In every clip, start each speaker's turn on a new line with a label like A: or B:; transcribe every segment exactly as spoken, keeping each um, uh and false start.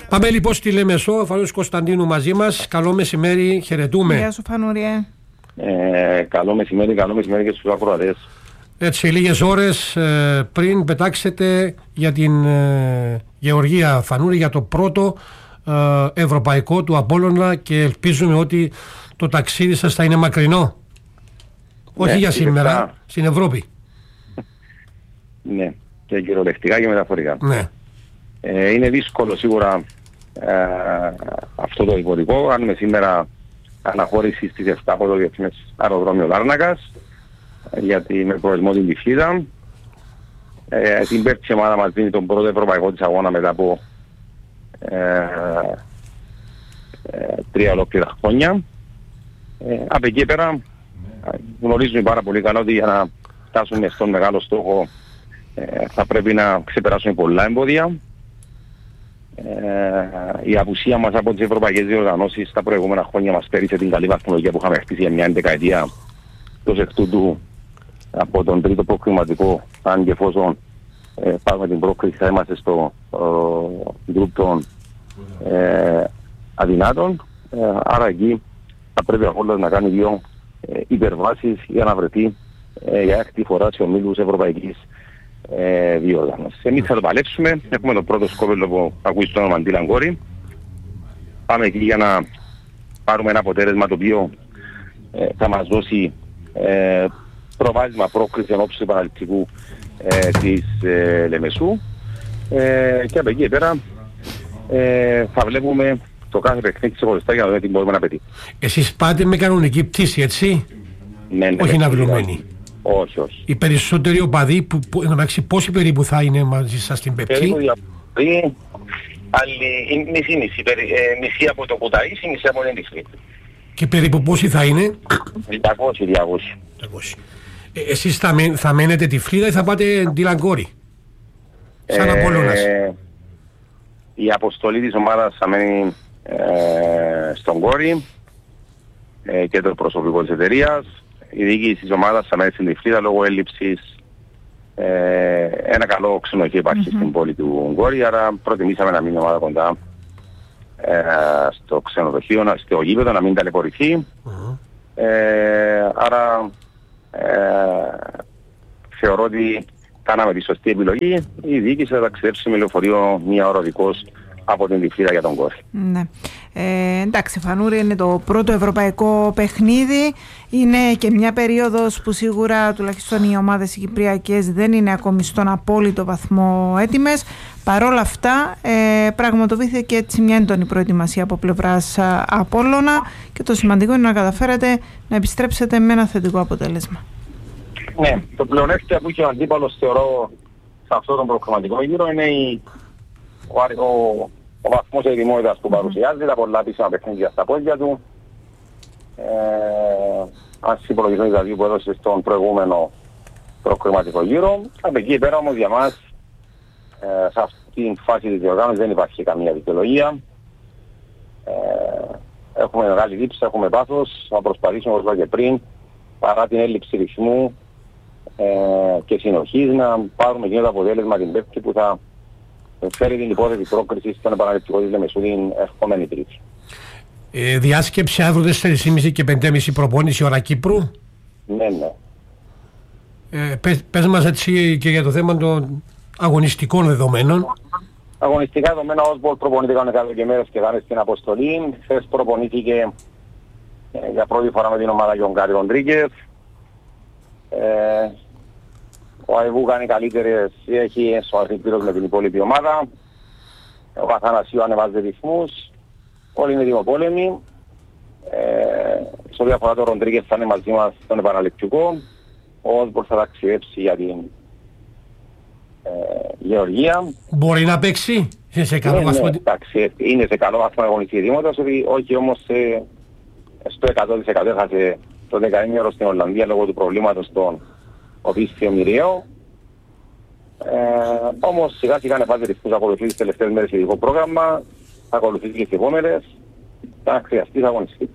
A: Πάμε λοιπόν στη Λεμεσό, ο Φανούλης Κωνσταντίνου μαζί μας. Καλό μεσημέρι, χαιρετούμε.
B: Γεια σου Φανούριε.
C: Ε, καλό μεσημέρι, καλό μεσημέρι και στους ακροατές.
A: Έτσι, λίγες ώρες ε, πριν πετάξετε για την ε, Γεωργία Φανούρη, για το πρώτο ε, ευρωπαϊκό του Απόλλωνα, και ελπίζουμε ότι το ταξίδι σας θα είναι μακρινό. Όχι
C: Ναι,
A: για σήμερα,
C: φυσικά.
A: στην Ευρώπη.
C: Ναι, και κυριολεκτικά και μεταφορικά.
A: Ναι.
C: Ε, είναι δύσκολο σίγουρα ε, αυτό το υποδικό. Κάνουμε σήμερα αναχώρηση στις εφτά από το Διεθνές Αεροδρόμιο Λάρνακας, γιατί με προορισμό την Τυφλίδα. Ε, την πέμπτη εβδομάδα μας δίνει τον πρώτο ευρωπαϊκό της αγώνα μετά από ε, ε, τρία ολόκληρα χρόνια. Ε, από εκεί πέρα γνωρίζουμε πάρα πολύ καλά ότι για να φτάσουμε στον μεγάλο στόχο ε, θα πρέπει να ξεπεράσουμε πολλά εμπόδια. Ε, η απουσία μας από τις ευρωπαϊκές διοργανώσεις τα προηγούμενα χρόνια μας πέρυσε την καλή βαθμολογία που είχαμε χτίσει για μια δεκαετία. Ως εκ τούτου από τον τρίτο προκριματικό, αν και εφόσον ε, πάρουμε την πρόκριση, θα είμαστε στο γκρουπ των ε, αδυνάτων. Ε, άρα εκεί θα πρέπει ακόμα να κάνει δύο ε, υπερβάσεις για να βρεθεί ε, για έκτη φορά σε ομίλους ευρωπαϊκής ε, διοργάνωσης. Εμείς θα το παλέψουμε. Έχουμε το πρώτο σκόπελο που ακούει στο όνομα Ντίλαν-Κόρη. Πάμε εκεί για να πάρουμε ένα αποτέλεσμα το οποίο ε, θα μας δώσει ε, προβάδισμα πρόκριση ενόψει του επαναληπτικού ε, της ε, Λεμεσού, ε, και από εκεί πέρα ε, θα βλέπουμε το κάθε παιχνίδι ξεχωριστά για να δούμε τι μπορούμε να πετύχουμε.
A: Εσείς πάτε με κανονική πτήση, έτσι?
C: Ναι, ναι,
A: όχι
C: ναι,
A: ναυλωμένοι.
C: Όχι, όχι.
A: Οι περισσότεροι οπαδοί, που, που, εντάξει, πόσοι περίπου θα είναι μαζί σας την Πεπτή?
C: Περίπου διαπροί, άλλοι μισή-μισή, μισή από το Κουταΐσι, μισή από την Τυφλή.
A: Και περίπου πόσοι θα είναι?
C: διακόσιοι, διακόσιοι.
A: Ε, εσείς θα, μέ, θα μένετε Τυφλίδα ή θα πάτε Ντίλαν-Κόρη? Σαν ε, Απόλλωνας.
C: Η αποστολή της ομάδας θα μένει ε, στον Κόρη ε, και το προσωπικό της εταιρείας. Η διοίκηση της ομάδας θα μένει στην Τυφλίδα λόγω έλλειψης. Ε, ένα καλό ξενοδοχείο υπάρχει mm-hmm. στην πόλη του Κόρη, άρα προτιμήσαμε να μείνει η ομάδα κοντά ε, στο ξενοδοχείο, στο γήπεδο, να μην ταλαιπωρηθεί. Mm-hmm. Ε, άρα ε, θεωρώ ότι κάναμε τη σωστή επιλογή. Η διοίκηση θα ταξιδέψει με λεωφορείο μία ώρα οδικός από την Τυφλίδα για τον Κόρη.
B: Ναι. Ε, εντάξει, Φανούρη, είναι το πρώτο ευρωπαϊκό παιχνίδι. Είναι και μια περίοδος που σίγουρα τουλάχιστον οι ομάδες οι κυπριακές δεν είναι ακόμη στον απόλυτο βαθμό έτοιμες. Παρόλα αυτά, ε, πραγματοποιήθηκε έτσι μια έντονη προετοιμασία από πλευράς Απόλλωνα και το σημαντικό είναι να καταφέρετε να επιστρέψετε με ένα θετικό αποτέλεσμα.
C: Ναι, το πλεονέκτημα που είχε ο αντίπαλος, θεωρώ, σε αυτό τον προκριματικό γύρο είναι η, ο, ο, ο βαθμός ετοιμότητας που παρουσιάζει, τα πολλά πίσω παιχνίδια στα πόδια του. Ε, αν συμπολογιστούν τα δύο που έδωσε στον προηγούμενο προκριματικό γύρο. Από εκεί πέρα όμως για μας, ε, σε αυτή τη φάση της διοργάνωσης δεν υπάρχει καμία δικαιολογία. Ε, έχουμε μεγάλη δίψη, έχουμε πάθος, θα προσπαθήσουμε όπως είπα και πριν, παρά την έλλειψη ρυθμού ε, και συνοχής, να πάρουμε εκείνο το αποτέλεσμα την Πέμπτη που θα φέρει την υπόθεση πρόκρισης στον επαναληπτικό της Λεμεσού την ερχόμενη Τρίτη.
A: Ε, διάσκεψη αύριο τέσσερις και μισή και πέντε και μισή προπόνηση ώρα Κύπρου.
C: Ναι, ναι.
A: Ε, πες, πες μας έτσι και για το θέμα των αγωνιστικών δεδομένων.
C: Αγωνιστικά δεδομένα ως μπολ προπονήθηκαν κάτω και μέρες και κάνε στην αποστολή. Χθες προπονήθηκε ε, για πρώτη φορά με την ομάδα Γιονγκάρη Ροντρίγκες. Ε, ο Αϊβού κάνει καλύτερες, έχει εσωαρθυπήρως με την υπόλοιπη ομάδα. Ο Αθανασίου ανεβάζει ρυθμούς. Όλοι είναι δημοπόλεμοι. Ε, σε ό,τι αφορά το Ροντρίγκες θα είναι μαζί μας στον επαναληπτικό. Ο Όσμπορ θα ταξιδέψει για την ε, Γεωργία.
A: Μπορεί να παίξει σε καλό
C: ναι,
A: βαθμό?
C: Ναι, εντάξει, είναι σε καλό βαθμό αγωνιστική δήμοτας, όχι όμως ε, στο εκατό τοις εκατό έχασε το δεκαήμερο στην Ολλανδία λόγω του προβλήματος στον Οπίσθιο Μοιραίο. Ε, όμως σιγά σιγά ανεβάζει ρυθμούς, ακολουθεί τις τελευταίες μέρες ειδικό πρόγραμμα, ακολουθεί και τις επόμενες, θα χρειαστεί θα αγωνιστεί.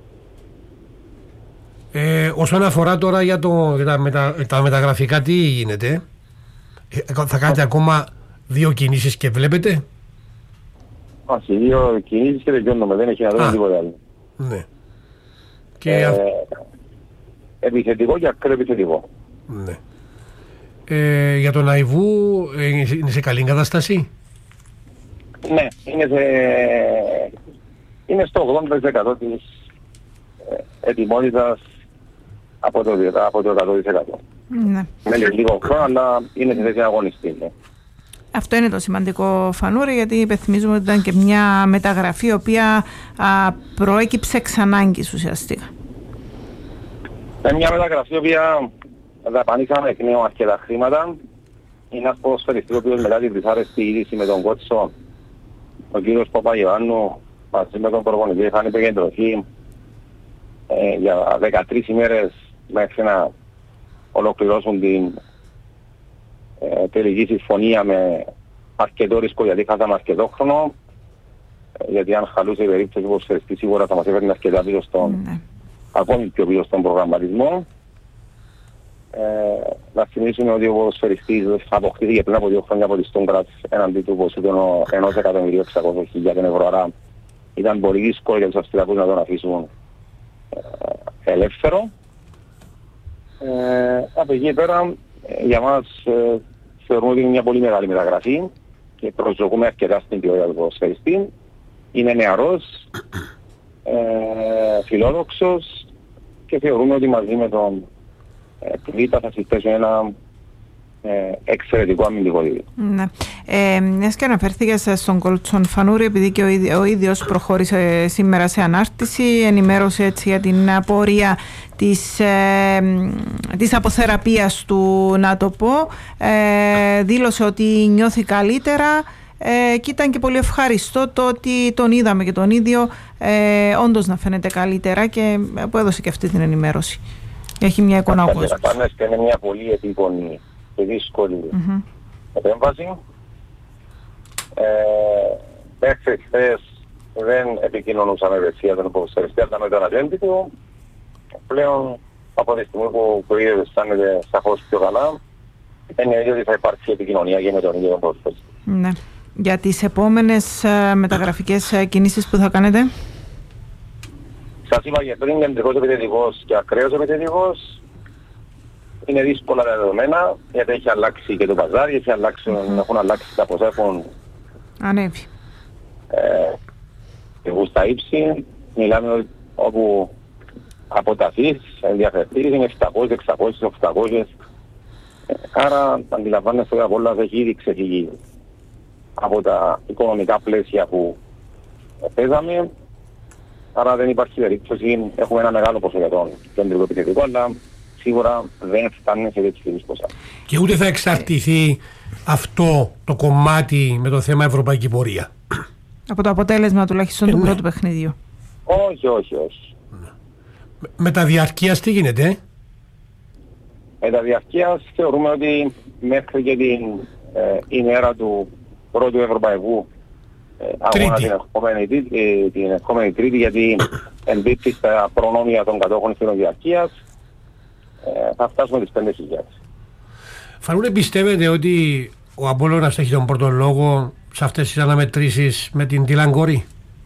A: Ε, όσον αφορά τώρα για, το, για τα, μετα, τα μεταγραφικά, τι γίνεται? Ε, θα κάνετε ακόμα δύο κινήσεις και βλέπετε?
C: Όχι, οι δύο κινήσεις και τελειώνουμε, δεν έχει να δούμε τίποτα άλλο.
A: Ναι. Και
C: ε,
A: α...
C: επιθετικό και ακραίο επιθετικό.
A: Ναι. Ε, για τον Αϊβού είναι σε καλή κατάσταση?
C: Ναι, είναι, σε... είναι στο ογδόντα τοις εκατό της ετοιμότητας από το, από το εκατό τοις εκατό.
B: Ναι.
C: Με λίγο χρόνο, αλλά είναι στη θέση αγωνιστή. Ναι.
B: Αυτό είναι το σημαντικό, Φανούρη, γιατί υπενθυμίζουμε ότι ήταν και μια μεταγραφή η οποία α, προέκυψε εξ ανάγκης ουσιαστικά.
C: Είναι μια μεταγραφή η οποία δαπανίσαμε εκ νέου αρκετά χρήματα. Είναι ένας ποδοσφαιριστής ο οποίος μετά την δυσάρεστη είδηση με τον κότσο, ο κύριος Παπαγιωάννου, μαζί με τον προπονητή είχαν επικεντρωθεί ε, για δεκατρείς ημέρες μέχρι να ολοκληρώσουν την ε, τελική συμφωνία με αρκετό ρίσκο, γιατί χάσαμε αρκετό χρόνο, ε, γιατί αν χαλούσε η περίπτωση του ποδοσφαιριστή σίγουρα θα μας έφερνε αρκετά πίσω στον, mm. ακόμη πιο πίσω στον προγραμματισμό. Ε, να θυμίσουμε ότι ο ποδοσφαιριστής αποκτήθηκε πριν από δύο χρόνια από τη Στόγκρατς έναντι του ποσού ενός εκατομμυρίου εξακόσιες χιλιάδες ευρώ, άρα ήταν πολύ δύσκολο για τους Αυστριακούς να τον αφήσουν ε, ελεύθερο. Ε, από εκεί πέρα ε, για μας ε, θεωρούμε ότι είναι μια πολύ μεγάλη μεταγραφή και προσδοκούμε αρκετά στην ποιότητα του ποδοσφαιριστή. Είναι νεαρός, ε, φιλόδοξος και θεωρούμε ότι μαζί με τον Β' θα συστήσουν ένα ε, εξαιρετικό αμυντικό δίδυμο.
B: Ναι. Ε, μιας και αναφέρθηκες στον Κολτσόν, Φανούρη, επειδή και ο, ίδι, ο ίδιος προχώρησε σήμερα σε ανάρτηση, ενημέρωσε έτσι για την πορεία της, ε, της αποθεραπείας του, να το πω, ε, δήλωσε ότι νιώθει καλύτερα ε, και ήταν και πολύ ευχαριστώ το ότι τον είδαμε και τον ίδιο ε, όντως να φαίνεται καλύτερα και που έδωσε και αυτή την ενημέρωση. Έχει μια εικόνα ο κόσμος.
C: Και είναι μια πολύ επίπονη και δύσκολη mm-hmm. επέμβαση. Ε, μέχρι χθες δεν επικοινωνούσαμε ευαισθία τον ποδοσφαιριστή, αλλά με τον ατζέντη του. Πλέον από τη στιγμή που ο ίδιος αισθάνεται σαφώς πιο καλά, είναι ότι θα υπάρξει επικοινωνία και με τον ίδιο τον ποδοσφαιριστή.
B: Ναι. Για τις επόμενες uh, μεταγραφικές uh, κινήσεις που θα κάνετε?
C: Σας είπα και πριν, κεντρικός επιθετικός και ακραίος επιθετικός είναι δύσκολα τα δεδομένα, γιατί έχει αλλάξει και το παζάρι, έχει αλλάξει, mm. έχουν αλλάξει τα ποσά έχουν
B: ανέβει.
C: Ε, στα ύψη, μιλάμε όπου αποταθείς, ενδιαφερθείς, είναι επτακόσιες, εξακόσιες, οκτακόσιες. Ε, άρα αντιλαμβάνεστε ότι από όλα έχει ήδη ξεφύγει από τα οικονομικά πλαίσια που παίζαμε. Άρα δεν υπάρχει περίπτωση, έχουμε ένα μεγάλο ποσό για τον κεντρικό επιθετικό, αλλά σίγουρα δεν φτάνει σε τέτοιες ποσά.
A: Και ούτε θα εξαρτηθεί αυτό το κομμάτι με το θέμα ευρωπαϊκή πορεία.
B: Από το αποτέλεσμα τουλάχιστον ε, του ναι. πρώτου παιχνιδιού.
C: Όχι, όχι, όχι.
A: Με, με τα διαρκείας τι γίνεται?
C: Με τα διαρκείας θεωρούμε ότι μέχρι και την ε, ημέρα του πρώτου ευρωπαϊκού αγώνα την ερχόμενη, την ερχόμενη Τρίτη, γιατί εμπίπτει στα προνόμια των κατόχων ευθυνοδιαρκείας, ε, θα φτάσουμε τις πέντε χιλιάδες.
A: Φανούρη, πιστεύετε ότι ο Απόλλωνας έχει τον πρώτο λόγο σε αυτές τις αναμετρήσεις με την Τιλαγκόρη?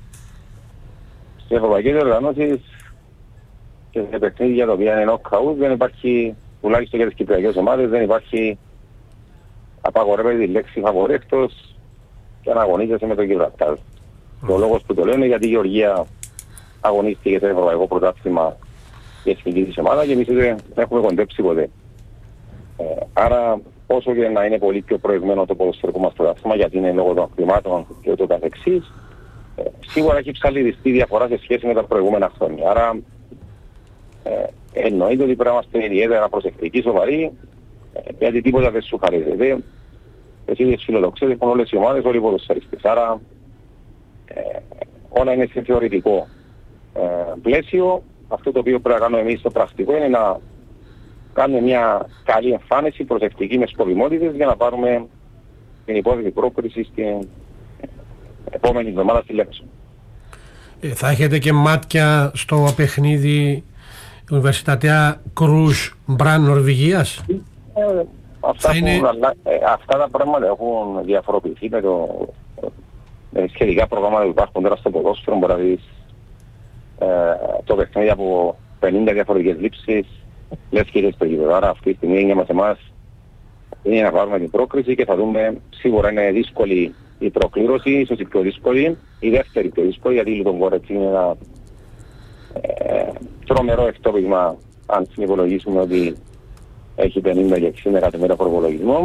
C: Στις ευρωπαϊκές οργανώσεις και σε παιχνίδια τα οποία είναι νοκαούτ δεν υπάρχει, τουλάχιστον για τις κυπριακές ομάδες, δεν υπάρχει, απαγορεύεται τη λέξη φαβορέκτος και να αγωνίζεσαι με τον Γιβραλτάρ. Mm. Ο λόγος που το λένε γιατί η Γεωργία αγωνίστηκε σε ευρωπαϊκό πρωτάθλημα για εθνική της ομάδα και εμείς δεν έχουμε κοντέψει ποτέ. Ε, άρα όσο και να είναι πολύ πιο προηγμένο το ποδοσφαιρικό μας πρωτάθλημα, γιατί είναι λόγω των χρημάτων και ούτω καθεξής, ε, σίγουρα έχει ψαλιδιστεί διαφορά σε σχέση με τα προηγούμενα χρόνια. Άρα ε, εννοείται ότι πρέπει να είμαστε ιδιαίτερα προσεκτικοί, σοβαροί, ε, γιατί τίποτα δεν σου χαρίζεται. Εσύ ίδιες φιλοδοξίες έχουν όλες οι ομάδες, όλοι οι ποδοσφαιριστές. Άρα ε, όλα είναι σε θεωρητικό ε, πλαίσιο. Αυτό το οποίο πρέπει να κάνουμε εμείς στο πρακτικό είναι να κάνουμε μια καλή εμφάνιση, προσεκτική με σκοπιμότητες για να πάρουμε την υπόλοιπη πρόκριση στην επόμενη εβδομάδα στη Λέξο.
A: Ε, θα έχετε και μάτια στο παιχνίδι Universitatea Κρούς Μπραν Νορβηγίας?
C: Ε, Αυτά, είναι... έχουν, ε, αυτά τα πράγματα έχουν διαφοροποιηθεί με, το, με σχετικά προγράμματα που υπάρχουν τώρα στο ποδόσφαιρο, μπορεί να δεις ε, το παιχνίδι από πενήντα διαφορετικές λήψεις, λες και είδες το γήπεδο. Άρα αυτή τη στιγμή είναι για εμάς είναι να πάρουμε την πρόκριση και θα δούμε, σίγουρα είναι δύσκολη η προκλήρωση, ίσως η πιο δύσκολη, η δεύτερη πιο δύσκολη, γιατί η Λουτογκόρετς είναι ένα ε, τρομερό εκτόπισμα, αν συνυπολογίσουμε ότι έχει πενήντα και εξήντα εκατομμύρια προπολογισμό.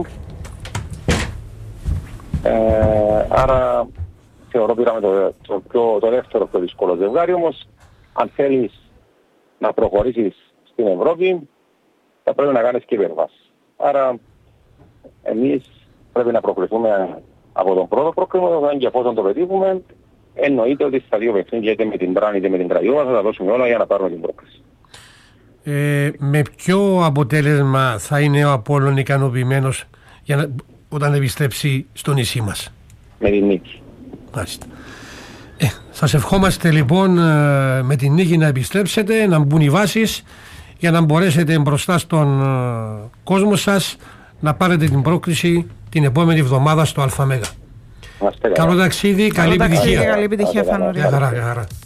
C: Ε, άρα θεωρώ πήραμε το, το, το, το δεύτερο πιο δύσκολο ζευγάρι, όμως αν θέλεις να προχωρήσεις στην Ευρώπη θα πρέπει να κάνεις και υπερβάσεις. Άρα εμείς πρέπει να προκριθούμε από τον πρώτο πρόκριμα, και εφόσον το πετύχουμε, εννοείται ότι στα δύο παιχνίδια, είτε με την Μπράν είτε με την Κραϊόβα, θα τα δώσουμε όλα για να πάρουμε την πρόκριση.
A: Ε, με ποιο αποτέλεσμα θα είναι ο Απόλλων ικανοποιημένος για να, όταν επιστρέψει στο νησί μας?
C: Με την νίκη.
A: Μάλιστα. Ε, σας ευχόμαστε λοιπόν με την νίκη να επιστρέψετε, να μπουν οι βάσεις για να μπορέσετε μπροστά στον κόσμο σας να πάρετε την πρόκριση την επόμενη εβδομάδα στο ΑΜΕΓΑ. Καλό ταξίδι, καλή επιτυχία.
B: Καλή επιτυχία, Φανούρη.
A: Χαρά, χαρά.